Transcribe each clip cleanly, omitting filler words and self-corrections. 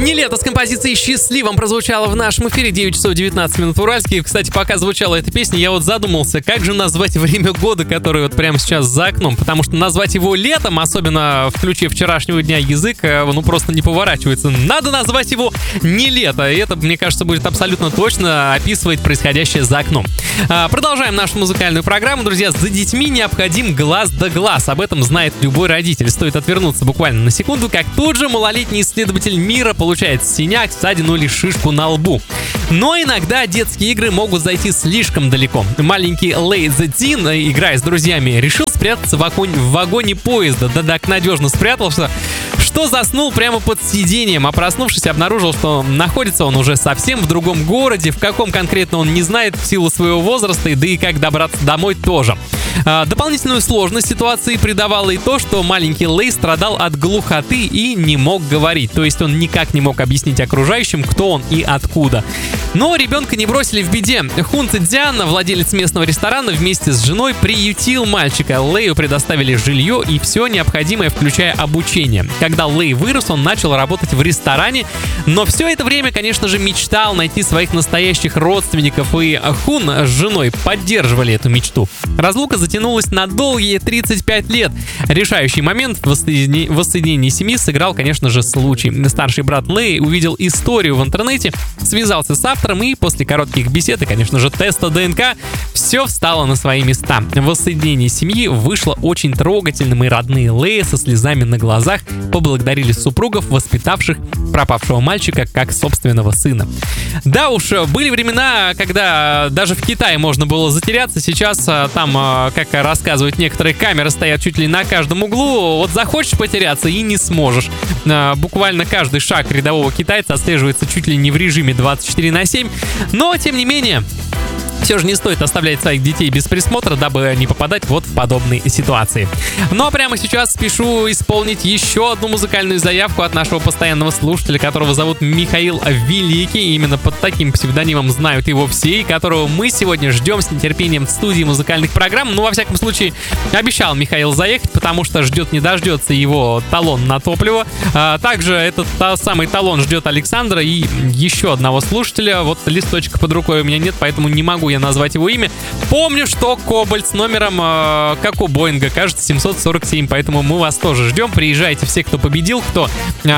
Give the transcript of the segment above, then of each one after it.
Не лето с композицией «Счастливым» прозвучало в нашем эфире. 9 часов 19 минут уральские. Кстати, пока звучала эта песня, я вот задумался, как же назвать время года, которое вот прямо сейчас за окном. Потому что назвать его летом, особенно в ключе вчерашнего дня, язык, ну просто не поворачивается. Надо назвать его не лето. И это, мне кажется, будет абсолютно точно описывать происходящее за окном. Продолжаем нашу музыкальную программу. Друзья, за детьми необходим глаз да глаз. Об этом знает любой родитель. Стоит отвернуться буквально на секунду, как тут же малолетний исследователь мира получает синяк, ссадину или шишку на лбу. Но иногда детские игры могут зайти слишком далеко. Маленький Лей Зетин, играя с друзьями, решил спрятаться в вагоне поезда. Да так надежно спрятался, что заснул прямо под сиденьем, а проснувшись, обнаружил, что находится он уже совсем в другом городе, в каком конкретно он не знает в силу своего возраста, да и как добраться домой тоже. Дополнительную сложность ситуации придавало и то, что маленький Лей страдал от глухоты и не мог говорить. То есть он никак не мог объяснить окружающим, кто он и откуда. Но ребенка не бросили в беде. Хун Цзян, владелец местного ресторана, вместе с женой приютил мальчика. Лею предоставили жилье и все необходимое, включая обучение. Когда Лей вырос, он начал работать в ресторане, но все это время, конечно же, мечтал найти своих настоящих родственников, и Хун с женой поддерживали эту мечту. Разлука затянулась на долгие 35 лет. Решающий момент в воссоединении семьи сыграл, конечно же, случай. Старший брат Лей увидел историю в интернете, связался с автором, и после коротких бесед и, конечно же, теста ДНК все встало на свои места. Воссоединение семьи вышло очень трогательным, и родные Лея со слезами на глазах поблагодарили супругов, воспитавших пропавшего мальчика как собственного сына. Да уж, были времена, когда даже в Китае можно было затеряться. Сейчас там, как рассказывают некоторые, камеры стоят чуть ли на каждом углу. Вот захочешь потеряться и не сможешь. Буквально каждый шаг рядового китайца отслеживается чуть ли не в режиме 24/7. Но, тем не менее, все же не стоит оставлять своих детей без присмотра, дабы не попадать вот в подобные ситуации. Ну а прямо сейчас спешу исполнить еще одну музыкальную заявку от нашего постоянного слушателя, которого зовут Михаил Великий. Именно под таким псевдонимом знают его все, и которого мы сегодня ждем с нетерпением в студии музыкальных программ. Ну, во всяком случае, обещал Михаил заехать, потому что ждет не дождется его талон на топливо. Также этот самый талон ждет Александра и еще одного слушателя. Вот листочка под рукой у меня нет, поэтому не могу я назвать его имя. Помню, что Кобальт с номером, как у Боинга, кажется, 747, поэтому мы вас тоже ждем. Приезжайте все, кто победил, кто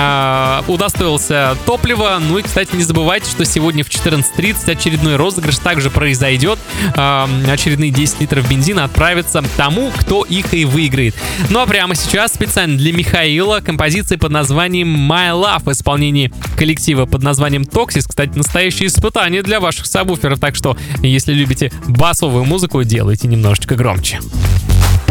удостоился топлива. Ну и, кстати, не забывайте, что сегодня в 14:30 очередной розыгрыш также произойдет. Очередные 10 литров бензина отправятся тому, кто их и выиграет. Ну а прямо сейчас специально для Михаила композиция под названием My Love в исполнении коллектива под названием Toxis. Кстати, настоящее испытание для ваших сабвуферов, так что если любите басовую музыку, делайте немножечко громче.